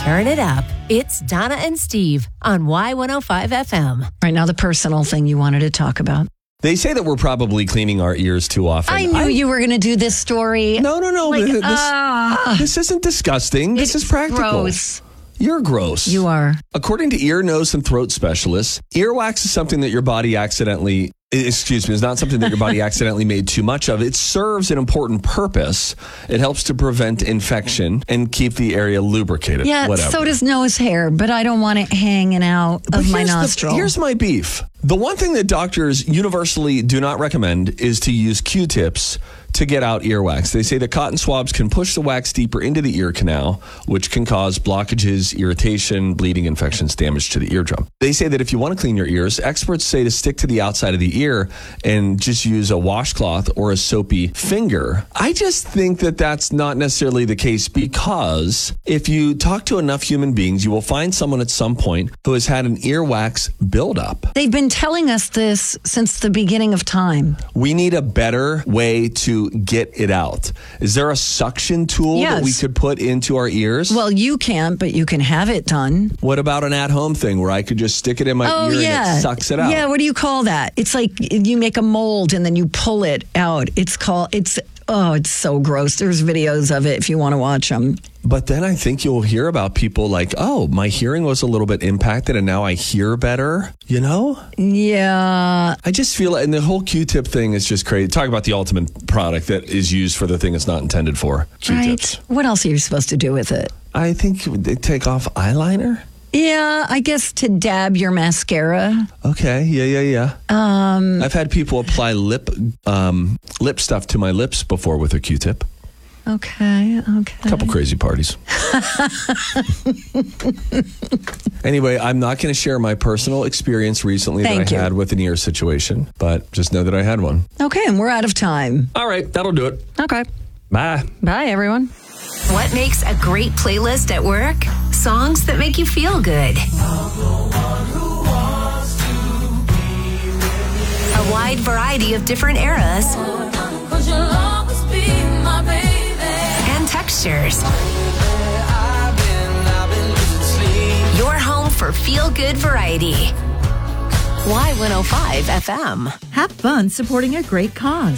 Turn it up. It's Donna and Steve on Y105 FM. Right now, the personal thing you wanted to talk about. They say that we're probably cleaning our ears too often. I knew you were going to do this story. No. Like, this isn't disgusting. This is practical. Gross. You're gross. You are. According to ear, nose, and throat specialists, earwax is something that your body is not something that your body accidentally made too much of. It serves an important purpose. It helps to prevent infection and keep the area lubricated. Yeah, whatever. so does nose hair, but I don't want it hanging out of my nostril. Here's my beef. The one thing that doctors universally do not recommend is to use Q-tips to get out earwax. They say that cotton swabs can push the wax deeper into the ear canal, which can cause blockages, irritation, bleeding, infections, damage to the eardrum. They say that if you want to clean your ears, experts say to stick to the outside of the ear and just use a washcloth or a soapy finger. I just think that that's not necessarily the case, because if you talk to enough human beings, you will find someone at some point who has had an earwax buildup. They've been telling us this since the beginning of time. We need a better way to get it out. Is there a suction tool that we could put into our ears? Well, you can't, but you can have it done. What about an at-home thing where I could just stick it in my ear and it sucks it out? Yeah, what do you call that? It's like you make a mold and then you pull it out. It's so gross. There's videos of it if you want to watch them. But then I think you'll hear about people like, oh, my hearing was a little bit impacted and now I hear better, you know? Yeah. I just feel, and the whole Q-tip thing is just crazy. Talk about the ultimate product that is used for the thing it's not intended for. Q-tips. Right. What else are you supposed to do with it? I think they take off eyeliner. Yeah, I guess to dab your mascara. Okay, yeah. I've had people apply lip stuff to my lips before with a Q-tip. Okay. A couple crazy parties. Anyway, I'm not going to share my personal experience recently that I had with an ear situation, but just know that I had one. Okay, and we're out of time. All right, that'll do it. Okay. Bye. Bye, everyone. What makes a great playlist at work? Songs that make you feel good. A wide variety of different eras and textures. Your home for feel-good variety. Y105 FM. Have fun supporting a great cause.